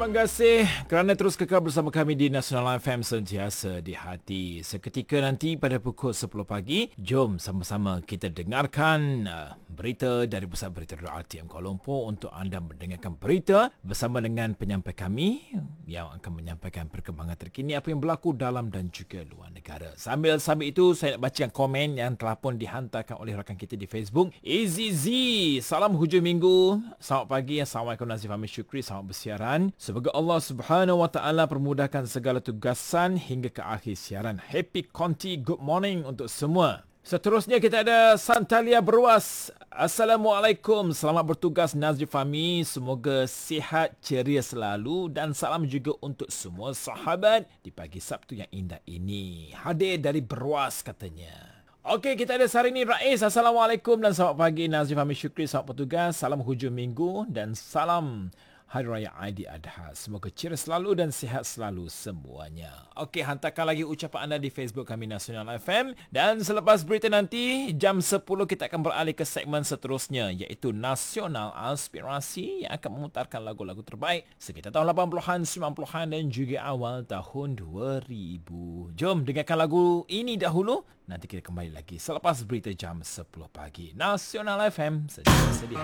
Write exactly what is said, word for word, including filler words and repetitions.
Terima kasih kerana terus kekal bersama kami di Nasional F M, sentiasa di hati. Seketika nanti pada pukul sepuluh pagi, jom sama-sama kita dengarkan uh, berita dari Pusat Berita R T M Kuala Lumpur untuk anda mendengarkan berita bersama dengan penyampai kami yang akan menyampaikan perkembangan terkini apa yang berlaku dalam dan juga luar negara. Sambil-sambil itu saya nak bacakan komen yang telah pun dihantarkan oleh rakan kita di Facebook. Easy Z, salam hujung minggu. Selamat pagi. Assalamualaikum Nazif Ahmad Syukri. Selamat bersiaran. Semoga Allah Subhanahu Wa Taala permudahkan segala tugasan hingga ke akhir siaran. Happy Conti, good morning untuk semua. Seterusnya kita ada Santalia Berwas. Assalamualaikum. Selamat bertugas Nazif Fahmi. Semoga sihat, ceria selalu dan salam juga untuk semua sahabat di pagi Sabtu yang indah ini. Hadir dari Berwas katanya. Okey, kita ada Sarini Rais. Assalamualaikum dan selamat pagi Nazif Fahmi Syukri. Selamat bertugas. Salam hujung minggu dan salam Hari Raya Aidiladha. Semoga ceria selalu dan sihat selalu semuanya. Okey, hantarkan lagi ucapan anda di Facebook kami Nasional F M. Dan selepas berita nanti, jam sepuluh kita akan beralih ke segmen seterusnya, iaitu Nasional Aspirasi yang akan memutarkan lagu-lagu terbaik sekitar tahun lapan puluhan, sembilan puluhan dan juga awal tahun dua ribu. Jom dengarkan lagu ini dahulu. Nanti kita kembali lagi selepas berita jam sepuluh pagi. Nasional F M, sentiasa di